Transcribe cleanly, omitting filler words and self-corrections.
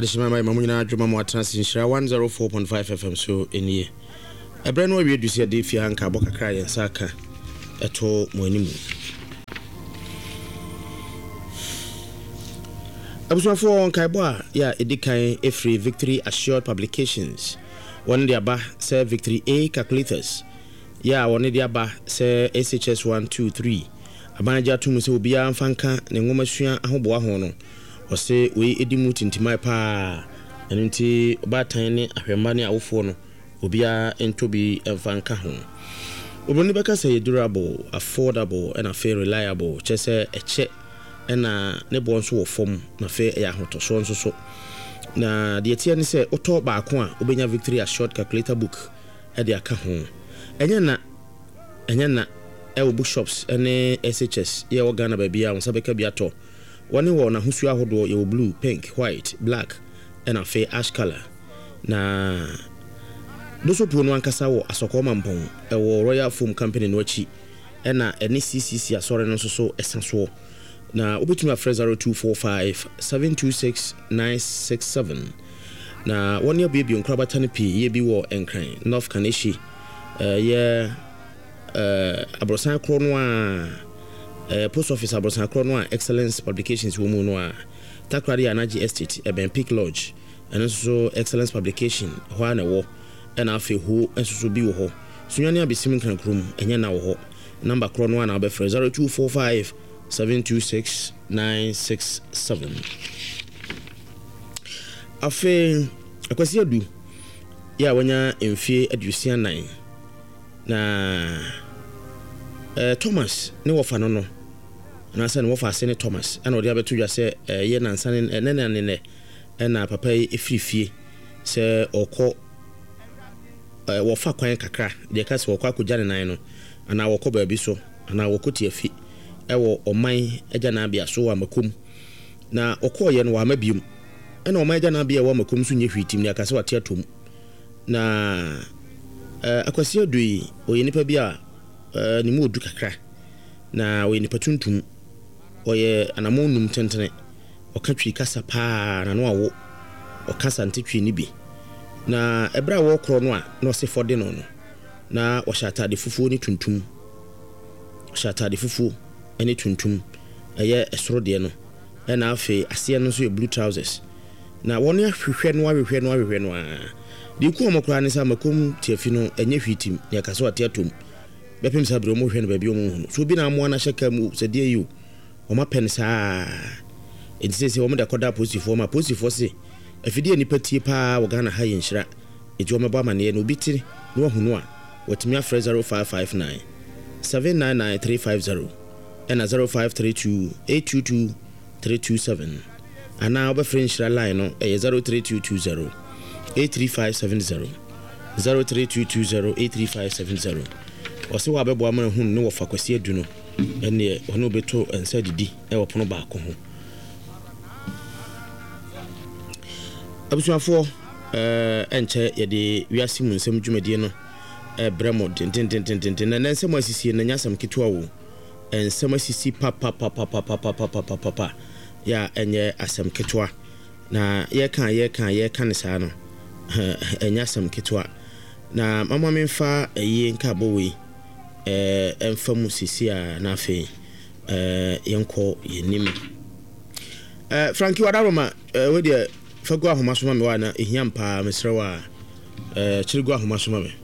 adishima mai mamunyina adwuma mu atena sinhira 104.5 FM so enie ebre no awie dusia de fia hanka bokakra yen saka eto mo animu abuswafo nkaibo a ya edikan efree Victory Assured Publications one dia ba say Victory A calculators ya one dia ba say SHS 123 abanja tumu se obia mfanka ne ngomasua ahobo aho no ose we edimu tintimai pa enunti obatan ne ahwemba ne awofo no obia entobi mfanka ho oboni beka say durable, affordable and fair reliable chese eche ena ne bonso wo fom na fe ya hotoso nso so na de tie ne se oto baako a obenya Victory Assured Calculator book e de aka ho enya na e bookshops ene SHS ye wo Ghana babia won sabeka biato woni wo na husu ahodo ye blue, pink, white, black and a fair ash color na doso puno ankasa wo asokoma mpon e wo Royal Foam Company no achi ena ene CCC asore no so esanso na obetumi afre 0245 726 967 na woni abibi onkrabata ne pi ye bi wo enkran North Kaneshi abrosan krono a post office abrosan krono a Excellence Publications wo mu no a takrari anaji estate eben Peak Lodge and so Excellence Publication ho na wo ena afi ho enso bi wo ho sunyane abesim kan krom enya na wo ho number krono a na obefre 0245 726 967 afi akwasi adu ya wanya emfie adusia 9 na Thomas ne wofa no na se ne wofa ase ne Thomas ana odi abeto dwa se ye nansa ne na papa efrifie se okọ wofa kwan kakra de ka se wokọ akogya ne nan no ana wokọ baabi so ana wokọ tiafi ewo oman eja na bia so wa makom na okọ ye no wa mabium ena oman eja na bia wa makom so nye hwitim ne aka se wate atom na akwasi adui oye nipa bia ni mu odu kakra na oye nipa tuntum oye anamonum tentene okatwi kasa pa na no awo okasa ntetwi ni bi na ebra wo kro no a no se fode no na wo shatade fufu ni tuntum shatade fufu eni tuntum eye esoro de no na afi ase no so ye blue trousers na woni ahwehwe no a di ku omokra ne sa makom tiafi no enye hwitim ya kaso ate atom bepem sa bro mo hwe no ba bi omo so bi na amo na shaka mu se de yu o ma pen sa edise o mo da koda positive se afidie ni patie pa wo Ghana ha yenhira eji o meba amane no bitiri no ahunu a watimi afre 0559 799350 and 0532 822 327 ana obefre nhira line no 03220 83570 03220 83570 ose wa bebo amana hun ne wo fakwasi adu no ene ono beto ensa didi e wo pono baako ho abusuafo enche yede wiase mu nsem dwumadie no bremo den na nsem asisi na nyasam kitwa wo ensem asisi papa ya enye asem kitwa na ye kan ne saa no enyasam kitwa na mama memfa eye nka bowe emfa musisi a na afi yenko yenim Frankie Wadaroma we de fagu ahomasoma me wa na ehiam pa mesrewa chirigu ahomasoma me